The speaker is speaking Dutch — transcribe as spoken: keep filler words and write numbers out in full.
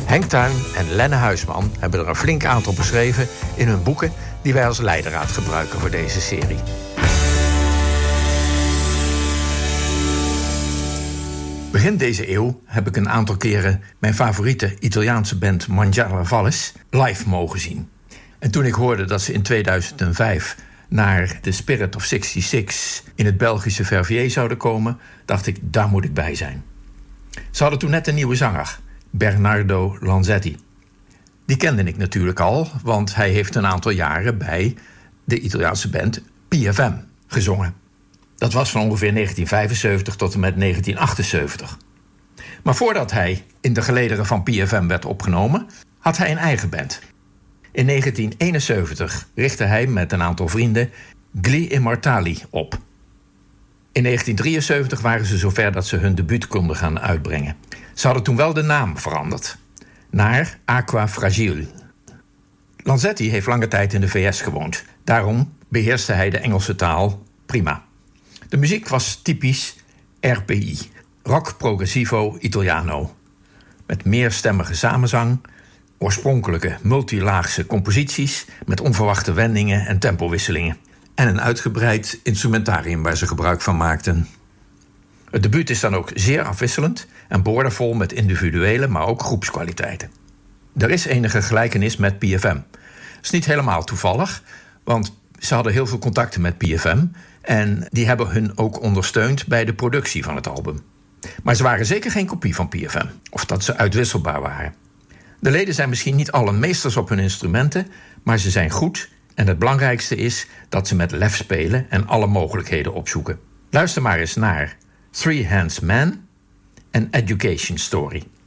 Henk Tuin en Lenne Huisman hebben er een flink aantal beschreven in hun boeken die wij als leidraad gebruiken voor deze serie. Begin deze eeuw heb ik een aantal keren mijn favoriete Italiaanse band Mangiare Valles live mogen zien. En toen ik hoorde dat ze in tweeduizend vijf naar The Spirit of zesenzestig in het Belgische Verviers zouden komen, dacht ik, daar moet ik bij zijn. Ze hadden toen net een nieuwe zanger, Bernardo Lanzetti. Die kende ik natuurlijk al, want hij heeft een aantal jaren bij de Italiaanse band P F M gezongen. Dat was van ongeveer negentien vijfenzeventig tot en met negentien achtenzeventig. Maar voordat hij in de gelederen van P F M werd opgenomen, had hij een eigen band. In negentien eenenzeventig richtte hij met een aantal vrienden Gli Immortali op. In negentien drieënzeventig waren ze zover dat ze hun debuut konden gaan uitbrengen. Ze hadden toen wel de naam veranderd naar Aqua Fragile. Lanzetti heeft lange tijd in de V S gewoond. Daarom beheerste hij de Engelse taal prima. De muziek was typisch R P I, rock progressivo Italiano. Met meerstemmige samenzang, oorspronkelijke multilaagse composities met onverwachte wendingen en tempowisselingen. En een uitgebreid instrumentarium waar ze gebruik van maakten. Het debuut is dan ook zeer afwisselend en boordevol met individuele, maar ook groepskwaliteiten. Er is enige gelijkenis met P F M. Dat is niet helemaal toevallig, want ze hadden heel veel contacten met P F M en die hebben hun ook ondersteund bij de productie van het album. Maar ze waren zeker geen kopie van P F M, of dat ze uitwisselbaar waren. De leden zijn misschien niet allen meesters op hun instrumenten, maar ze zijn goed en het belangrijkste is dat ze met lef spelen en alle mogelijkheden opzoeken. Luister maar eens naar Three Hands Man en Education Story.